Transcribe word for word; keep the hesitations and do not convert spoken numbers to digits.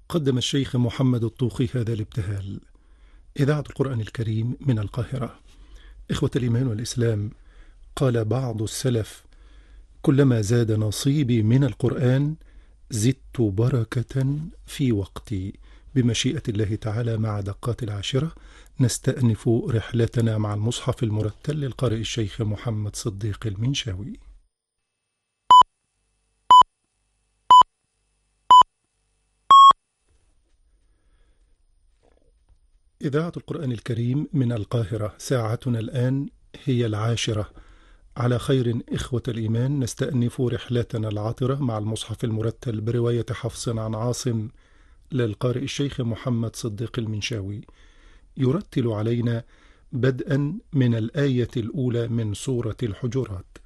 قدم الشيخ محمد الطوخي هذا الابتهال. إذاعة القرآن الكريم من القاهرة. إخوة الإيمان والإسلام، قال بعض السلف: كلما زاد نصيبي من القرآن زدت بركة في وقتي. بمشيئة الله تعالى مع دقات العاشرة نستأنف رحلتنا مع المصحف المرتل للقارئ الشيخ محمد صديق المنشاوي. إذاعة القرآن الكريم من القاهرة. ساعتنا الآن هي العاشرة. على خير إخوة الإيمان، نستأنف رحلتنا العطرة مع المصحف المرتل برواية حفص عن عاصم للقارئ الشيخ محمد صديق المنشاوي. يرتل علينا بدءا من الآية الأولى من سورة الحجرات.